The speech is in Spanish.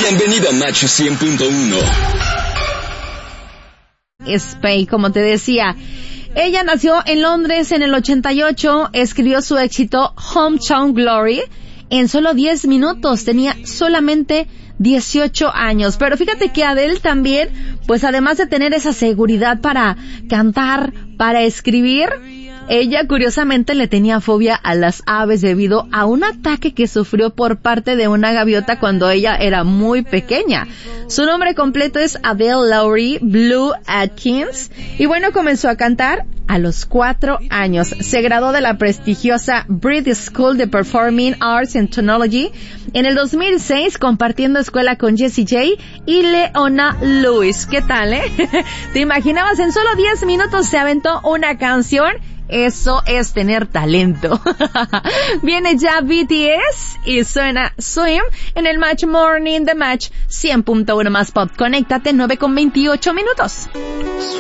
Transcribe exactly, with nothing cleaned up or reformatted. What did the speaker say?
Bienvenido a Match cien punto uno. Spey, como te decía, ella nació en Londres en el ochenta y ocho, escribió su éxito Hometown Glory en solo diez minutos, tenía solamente dieciocho años. Pero fíjate que Adele también, pues además de tener esa seguridad para cantar, para escribir, ella curiosamente le tenía fobia a las aves debido a un ataque que sufrió por parte de una gaviota cuando ella era muy pequeña. Su nombre completo es Adele Laurie Blue Atkins y bueno, comenzó a cantar a los cuatro años. Se graduó de la prestigiosa British School of Performing Arts and Technology en el dos mil seis, compartiendo escuela con Jessie J y Leona Lewis. ¿Qué tal, eh? ¿Te imaginabas? En solo diez minutos se aventó una canción. Eso es tener talento. Viene ya B T S y suena Swim en el Match Morning de Match cien punto uno más Pop. Conéctate, nueve con veintiocho minutos.